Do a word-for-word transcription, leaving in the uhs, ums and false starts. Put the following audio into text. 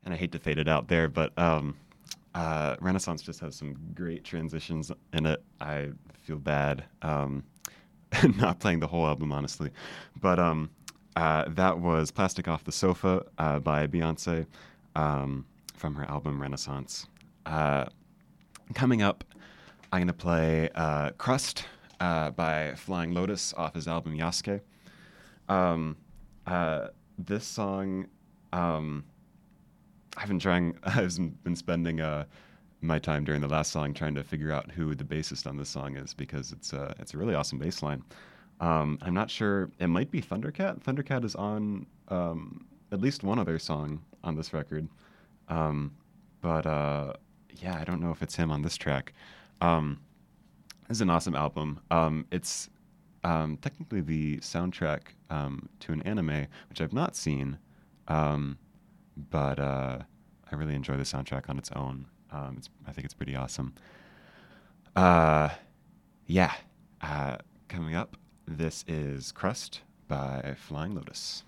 and I hate to fade it out there, but um, uh, Renaissance just has some great transitions in it. I feel bad um, not playing the whole album, honestly. But um, uh, that was Plastic Off the Sofa uh, by Beyonce um, from her album Renaissance. Uh, coming up, I'm going to play uh, Crust uh, by Flying Lotus off his album Yasuke. Um, uh, this song, um, I've been trying, I've been spending uh, my time during the last song trying to figure out who the bassist on this song is because it's a, it's a really awesome bass line. Um, I'm not sure, it might be Thundercat. Thundercat is on um, at least one other song on this record. Um, but uh, yeah, I don't know if it's him on this track. Um, this is an awesome album. Um, it's um, technically the soundtrack um, to an anime, which I've not seen, um, but uh, I really enjoy the soundtrack on its own. Um, it's, I think it's pretty awesome. Uh, yeah, uh, coming up, this is Crust by Flying Lotus.